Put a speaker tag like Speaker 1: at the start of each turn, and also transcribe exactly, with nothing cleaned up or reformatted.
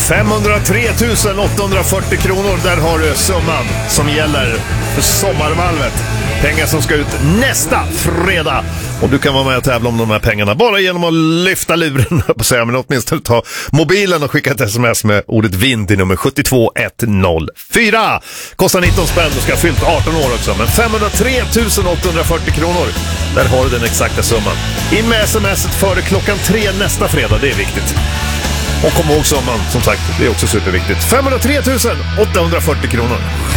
Speaker 1: femhundratre tusen åttahundrafyrtio kronor, där har du summan som gäller för sommarvalvet. Pengar som ska ut nästa fredag. Och du kan vara med och tävla om de här pengarna bara genom att lyfta luren på sig, men åtminstone ta mobilen och skicka ett sms med ordet vinn till nummer sju två ett noll fyra. Kostar nitton spänn, du ska ha fyllt arton år också. Men femhundratre tusen åttahundrafyrtio kronor, där har du den exakta summan. In med smset före klockan tre nästa fredag, det är viktigt. Och kom ihåg summan, som sagt, det är också superviktigt. femhundratre tusen åttahundrafyrtio kronor.